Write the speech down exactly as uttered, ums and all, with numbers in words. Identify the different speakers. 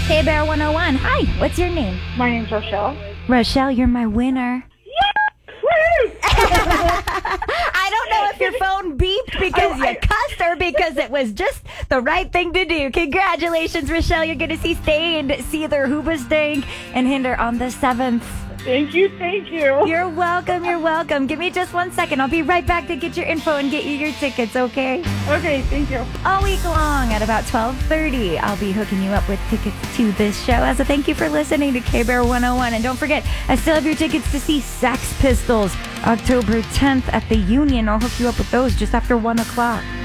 Speaker 1: K-Bear one oh one. Hi, what's your name?
Speaker 2: My name's Rochelle.
Speaker 1: Rochelle, you're my winner. I don't know if your phone beeped because you cussed or because it was just the right thing to do. Congratulations, Rochelle. You're going to see Stained, Seether, Hoobastank, and Hinder on the seventh.
Speaker 2: Thank you, thank you.
Speaker 1: You're welcome, you're welcome. Give me just one second. I'll be right back to get your info and get you your tickets, okay?
Speaker 2: Okay, thank you.
Speaker 1: All week long at about twelve thirty, I'll be hooking you up with tickets to this show as a thank you for listening to K-Bear one oh one. And don't forget, I still have your tickets to see Sex Pistols October tenth at the Union. I'll hook you up with those just after one o'clock.